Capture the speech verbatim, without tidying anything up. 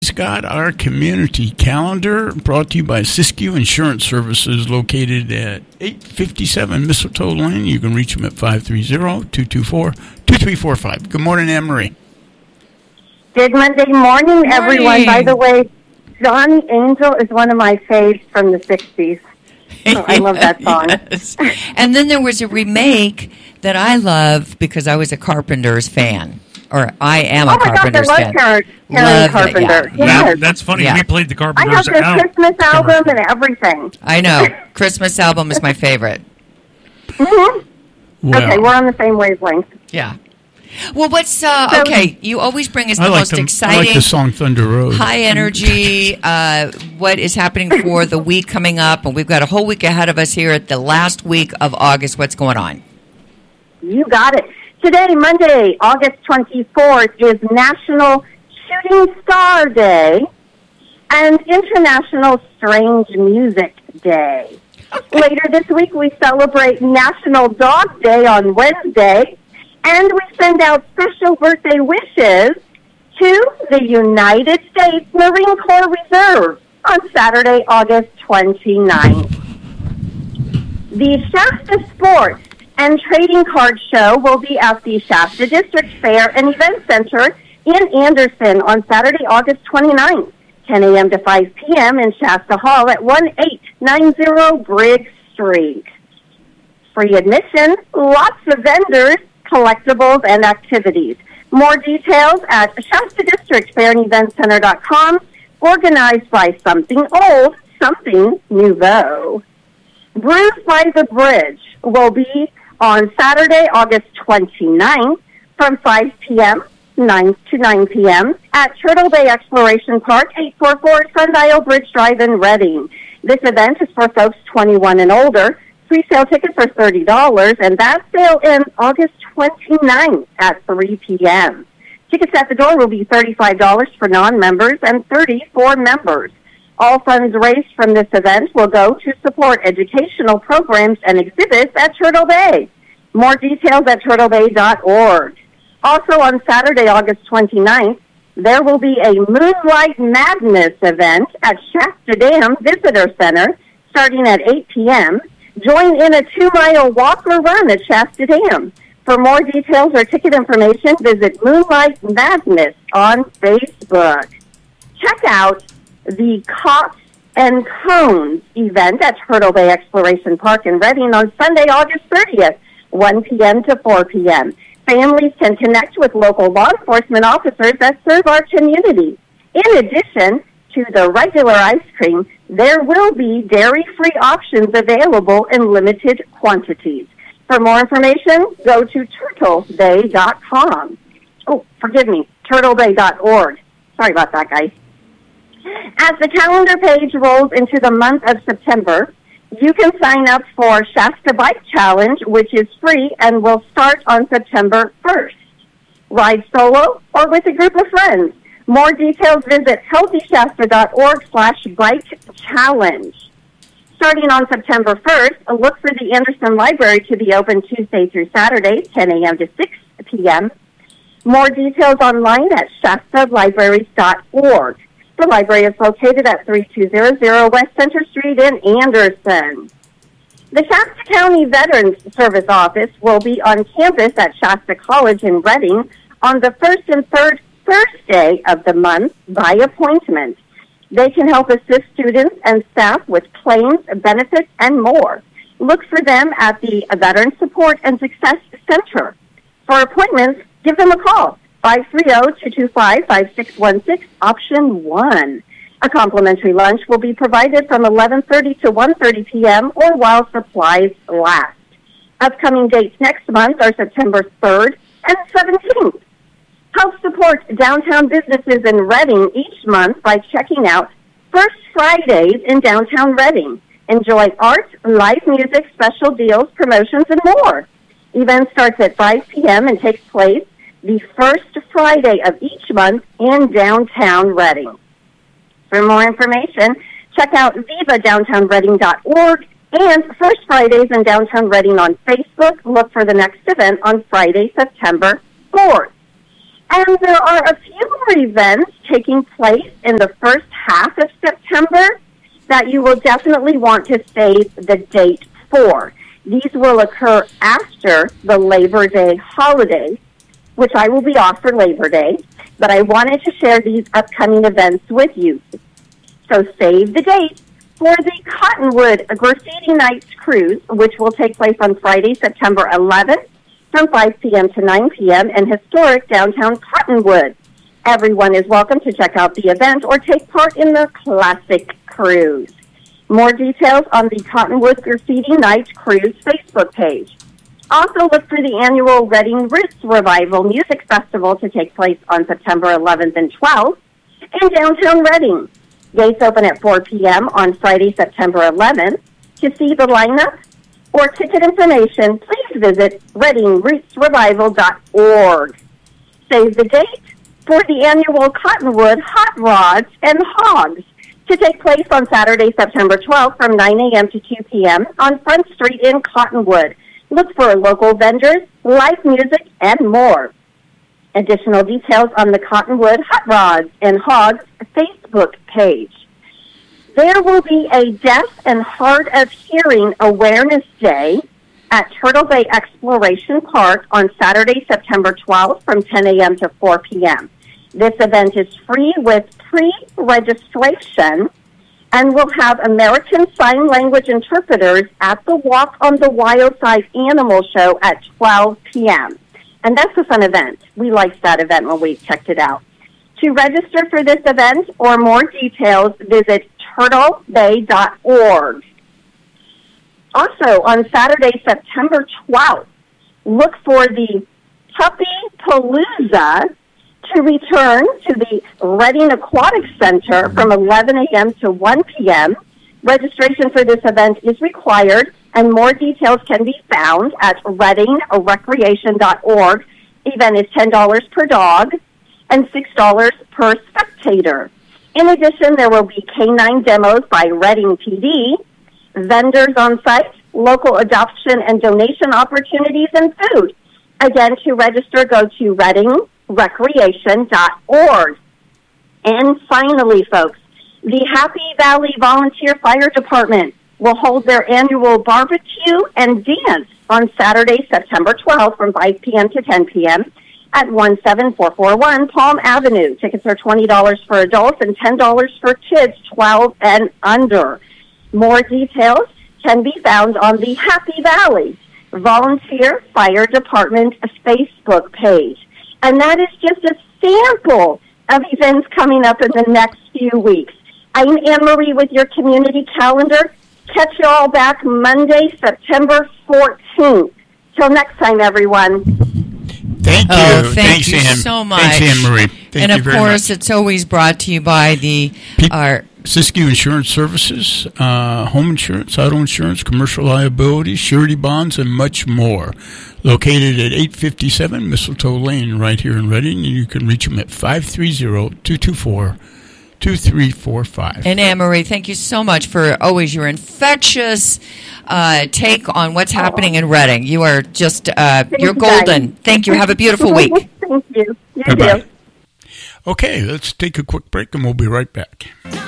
Got our community calendar brought to you by Siskiyou Insurance Services, located at eight fifty-seven Mistletoe Lane. You can reach them at five three zero, two two four, two three four five. Good morning, Anne-Marie. Good Monday morning, morning, everyone. By the way, Johnny Angel is one of my faves from the sixties. Oh, I love that song. Yes. And then there was a remake that I love because I was a Carpenters fan. Or I am a oh my Carpenters gosh, I fan. love Karen, Karen Love Carpenter. it, yeah. Yes. That, that's funny. Yeah. We played the I have Carpenters their out. Christmas album and everything. I know. Christmas album is my favorite. Mm-hmm. Well, Okay, we're on the same wavelength. Yeah. Well, what's, uh, So- okay, you always bring us the I like, most the, I exciting, like the song Thunder Road. high energy, uh, what is happening for the week coming up. And we've got a whole week ahead of us here at the last week of August. What's going on? You got it. Today, Monday, August twenty-fourth, is National Shooting Star Day and International Strange Music Day. Later this week, we celebrate National Dog Day on Wednesday, and we send out special birthday wishes to the United States Marine Corps Reserve on Saturday, August twenty-ninth. The Shasta Sports and Trading Card Show will be at the Shasta District Fair and Event Center in Anderson on Saturday, August twenty-ninth, ten a.m. to five p.m. in Shasta Hall at eighteen ninety Briggs Street. Free admission, lots of vendors, collectibles, and activities. More details at Shasta District Fair and Event Center dot com, organized by Something Old, Something Nouveau. Brews by the Bridge will be on Saturday, August twenty-ninth, from five p.m. nine to nine p.m. at Turtle Bay Exploration Park, eight forty-four Sundial Bridge Drive in Reading. This event is for folks twenty-one and older. Pre-sale tickets are thirty dollars, and that sale ends August twenty-ninth at three p.m. Tickets at the door will be thirty-five dollars for non-members and thirty dollars for members. All funds raised from this event will go to support educational programs and exhibits at Turtle Bay. More details at turtle bay dot org. Also on Saturday, August twenty-ninth, there will be a Moonlight Madness event at Shasta Dam Visitor Center starting at eight p.m. Join in a two-mile walk or run at Shasta Dam. For more details or ticket information, visit Moonlight Madness on Facebook. Check out the Cops and Cones event at Turtle Bay Exploration Park in Reading on Sunday, August thirtieth, one p.m. to four p.m. Families can connect with local law enforcement officers that serve our community. In addition to the regular ice cream, there will be dairy-free options available in limited quantities. For more information, go to turtle bay dot com. Oh, forgive me, turtle bay dot org. Sorry about that, guys. As the calendar page rolls into the month of September, you can sign up for Shasta Bike Challenge, which is free and will start on September first. Ride solo or with a group of friends. More details, visit healthy shasta dot org slash bike challenge. Starting on September first, look for the Anderson Library to be open Tuesday through Saturday, ten a.m. to six p.m. More details online at shasta libraries dot org. The library is located at thirty-two hundred West Center Street in Anderson. The Shasta County Veterans Service Office will be on campus at Shasta College in Reading on the first and third Thursday of the month by appointment. They can help assist students and staff with claims, benefits, and more. Look for them at the Veteran Support and Success Center. For appointments, give them a call. five three zero, two two five, five six one six, option one. A complimentary lunch will be provided from eleven thirty to one thirty p.m. or while supplies last. Upcoming dates next month are September third and seventeenth. Help support downtown businesses in Reading each month by checking out First Fridays in downtown Reading. Enjoy art, live music, special deals, promotions, and more. Event starts at five p.m. and takes place the first Friday of each month in downtown Reading. For more information, check out viva downtown reading dot org and First Fridays in Downtown Reading on Facebook. Look for the next event on Friday, September fourth. And there are a few more events taking place in the first half of September that you will definitely want to save the date for. These will occur after the Labor Day holiday, which I will be off for Labor Day, but I wanted to share these upcoming events with you. So save the date for the Cottonwood Graffiti Nights Cruise, which will take place on Friday, September eleventh from five p.m. to nine p.m. in historic downtown Cottonwood. Everyone is welcome to check out the event or take part in the classic cruise. More details on the Cottonwood Graffiti Nights Cruise Facebook page. Also look for the annual Reading Roots Revival Music Festival to take place on September eleventh and twelfth in downtown Reading. Gates open at four p.m. on Friday, September eleventh. To see the lineup or ticket information, please visit reading roots revival dot org. Save the date for the annual Cottonwood Hot Rods and Hogs to take place on Saturday, September twelfth from nine a.m. to two p.m. on Front Street in Cottonwood. Look for local vendors, live music, and more. Additional details on the Cottonwood Hot Rods and Hogs Facebook page. There will be a Deaf and Hard of Hearing Awareness Day at Turtle Bay Exploration Park on Saturday, September twelfth from ten a.m. to four p.m. This event is free with pre-registration and will have American Sign Language interpreters at the Walk on the Wild Side Animal Show at twelve p.m. And that's a fun event. We liked that event when we checked it out. To register for this event or more details, visit turtle bay dot org. Also, on Saturday, September twelfth, look for the Puppy Palooza to return to the Reading Aquatic Center from eleven a.m. to one p.m. Registration for this event is required, and more details can be found at reading recreation dot org. Event is ten dollars per dog and six dollars per spectator. In addition, there will be canine demos by Reading P D, vendors on site, local adoption and donation opportunities, and food. Again, to register, go to reading recreation dot org. And finally, folks, the Happy Valley Volunteer Fire Department will hold their annual barbecue and dance on Saturday, September twelfth from five p.m. to ten p.m. at one seven four four one Palm Avenue. Tickets are twenty dollars for adults and ten dollars for kids twelve and under. More details can be found on the Happy Valley Volunteer Fire Department Facebook page. And that is just a sample of events coming up in the next few weeks. I'm Anne-Marie with your community calendar. Catch you all back Monday, September fourteenth. Till next time, everyone. Thank you. Oh, thank Thanks, you Anne. so much. Thanks, Anne-Marie. Thank and you of very course, much. it's always brought to you by the Pe- our Siskiyou Insurance Services, uh, home insurance, auto insurance, commercial liability, surety bonds, and much more. Located at eight fifty-seven Mistletoe Lane right here in Reading, and you can reach them at five three zero, two two four, two three four five. And Anne-Marie, thank you so much for always your infectious uh, take on what's happening in Reading. You are just, uh, you're golden. Thank you. Have a beautiful week. Thank you. You Bye-bye. too. Okay, let's take a quick break, and we'll be right back.